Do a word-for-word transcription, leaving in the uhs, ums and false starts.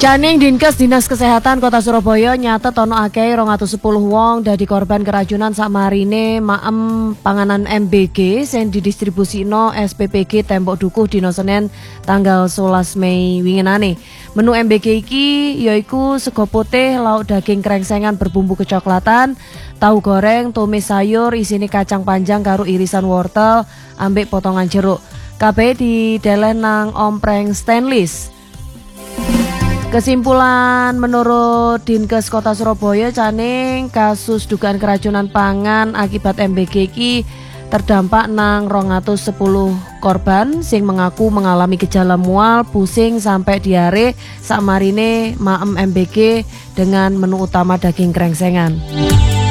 Janing Dinkes Dinas Kesehatan Kota Surabaya nyatet ono akeh rong atus sepuluh wong dadi korban keracunan sakmarine maem panganan M B G sing didistribusino S P P G Tembok Dukuh dina Senin tanggal sewelas Mei winginane. Menu M B G iki yaiku sego putih, lauk daging krengsengan berbumbu kecoklatan, tahu goreng, tumis sayur isine kacang panjang karo irisan wortel ambek potongan jeruk. Kabeh dideleh nang ompreng stainless. Kesimpulan menurut Dinkes Kota Surabaya, Caning kasus dugaan keracunan pangan akibat M B G iki terdampak nang rong atus sepuluh korban sing mengaku mengalami gejala mual, pusing sampai diare sakmarine maem M B G dengan menu utama daging krengsengan.